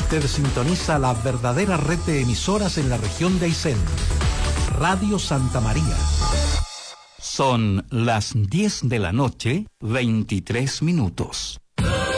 Usted sintoniza la verdadera red de emisoras en la región de Aysén. Radio Santa María. Son las 10 de la noche, 23 minutos.